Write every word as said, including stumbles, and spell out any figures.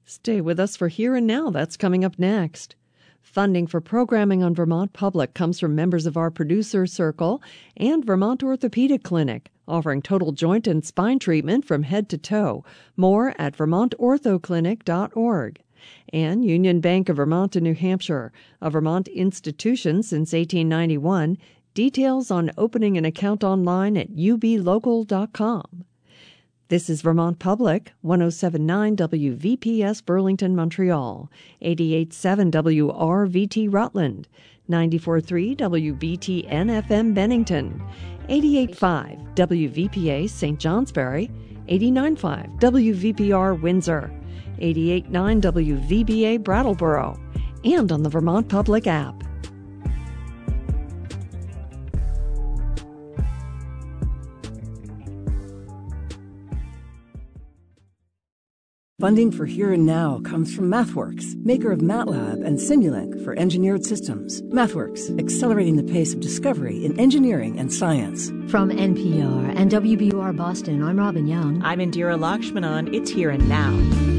Stay with us for Here and Now. That's coming up next. Funding for programming on Vermont Public comes from members of our producer circle and Vermont Orthopedic Clinic, offering total joint and spine treatment from head to toe. More at vermont ortho clinic dot org. And Union Bank of Vermont and New Hampshire, a Vermont institution since eighteen ninety-one. Details on opening an account online at u b local dot com. This is Vermont Public, one oh seven point nine W V P S Burlington, Montreal, eighty-eight point seven W R V T Rutland, ninety-four point three W B T N F M Bennington, eighty-eight point five W V P A Saint Johnsbury, eighty-nine point five W V P R Windsor, eighty-eight point nine W V B A Brattleboro, and on the Vermont Public app. Funding for Here and Now comes from MathWorks, maker of MATLAB and Simulink for engineered systems. MathWorks, accelerating the pace of discovery in engineering and science. From N P R and W B U R Boston, I'm Robin Young. I'm Indira Lakshmanan. It's Here and Now.